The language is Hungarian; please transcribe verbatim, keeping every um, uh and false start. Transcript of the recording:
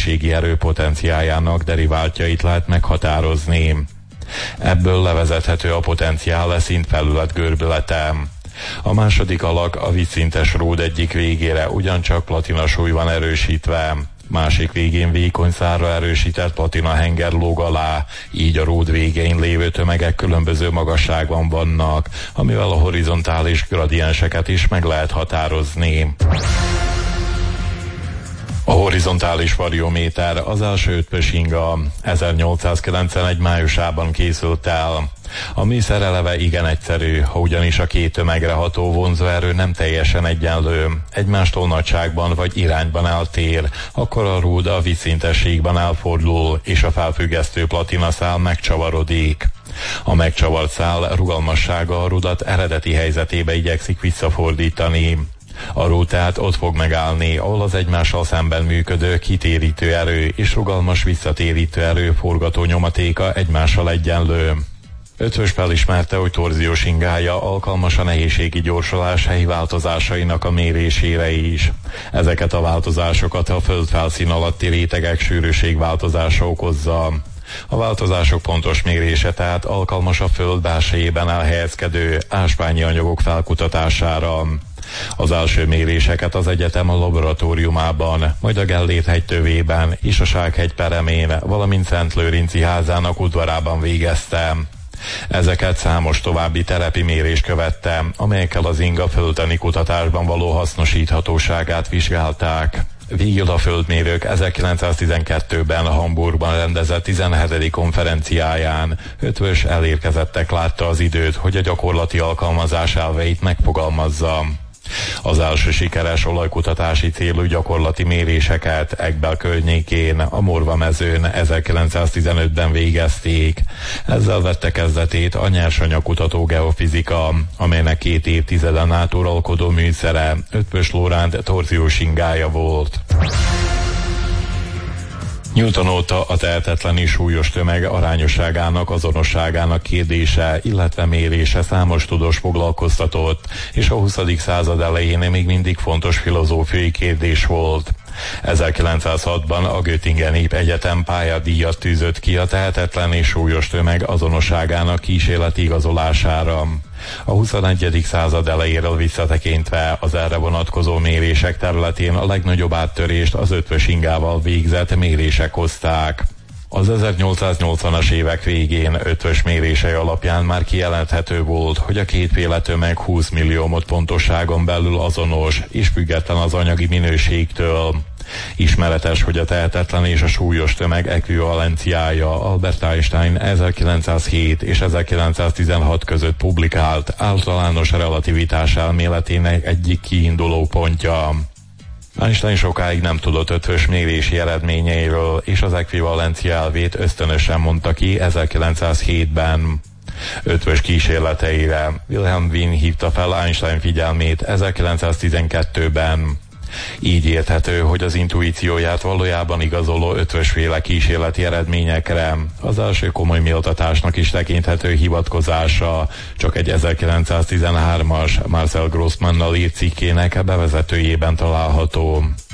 mennyiségi erő potenciáljának deriváltjait lehet meghatározni. Ebből levezethető a potenciál szintfelület görbülete. A második alak a vízszintes ród egyik végére ugyancsak platina súly van erősítve, másik végén vékony szárra erősített platina henger lóg alá, így a ród végén lévő tömegek különböző magasságban vannak, amivel a horizontális gradienseket is meg lehet határozni. A horizontális variométer az első ötvös inga ezernyolcszázkilencvenegy májusában készült el. A műszer eleve igen egyszerű, ha ugyanis a két tömegre ható vonzóerő nem teljesen egyenlő, egymástól nagyságban vagy irányban eltér, akkor a ród a vízszintességben elfordul, és a felfüggesztő platinaszál megcsavarodik. A megcsavart szál rugalmassága a rudat eredeti helyzetébe igyekszik visszafordítani. A ród tehát ott fog megállni, ahol az egymással szemben működő kitérítő erő és rugalmas visszatérítő erő forgató nyomatéka egymással egyenlő. Ötvös felismerte, hogy torziós ingája alkalmas a nehézségi gyorsulás helyi változásainak a mérésére is. Ezeket a változásokat a földfelszín alatti rétegek sűrűségváltozása okozza. A változások pontos mérése tehát alkalmas a föld belsejében elhelyezkedő ásványi anyagok felkutatására. Az első méréseket az egyetem a laboratóriumában, majd a Gellért-hegy tövében és a Sághegy peremén, valamint Szentlőrinci házának udvarában végezte. Ezeket számos további telepi mérés követte, amelyekkel az inga földtani kutatásban való hasznosíthatóságát vizsgálták. Végül a földmérők ezerkilencszáztizenkettőben Hamburgban rendezett tizenhetedik konferenciáján ötvös elérkezettek látta az időt, hogy a gyakorlati alkalmazás elveit megfogalmazza. Az első sikeres olajkutatási célú gyakorlati méréseket Egbel környékén, a Morva mezőn ezerkilencszáztizenötben végezték. Ezzel vette kezdetét a nyersanyagkutató geofizika, amelynek két évtizeden át uralkodó műszere Eötvös Loránd torziós ingája volt. Newton óta a tehetetlen és súlyos tömeg arányosságának, azonosságának kérdése, illetve mérése számos tudós foglalkoztatott, és a huszadik század elején még mindig fontos filozófiai kérdés volt. ezerkilencszázhatban a Göttingeni Egyetem pályadíjat tűzött ki a tehetetlen és súlyos tömeg azonosságának kísérleti igazolására. A huszonegyedik század elejéről visszatekintve az erre vonatkozó mérések területén a legnagyobb áttörést az ötvös ingával végzett mérések hozták. Az ezernyolcszáznyolcvanas évek végén ötvös mérései alapján már kijelenthető volt, hogy a kétféle tömeg húsz milliómod pontosságon belül azonos és független az anyagi minőségtől. Ismeretes, hogy a tehetetlen és a súlyos tömeg ekvivalenciája Albert Einstein ezerkilencszázhét és ezerkilencszáztizenhat között publikált általános relativitás elméletének egyik kiinduló pontja. Einstein sokáig nem tudott ötvös mérési eredményeiről, és az ekvivalencia elvét ösztönösen mondta ki ezerkilencszázhétben. Ötvös kísérleteire Wilhelm Wien hívta fel Einstein figyelmét ezerkilencszáztizenkettőben. Így érthető, hogy az intuícióját valójában igazoló ötvösféle kísérleti eredményekre az első komoly méltatásnak is tekinthető hivatkozása csak egy ezerkilencszáztizenhármas Marcel Grossmannal írt cikkének bevezetőjében található.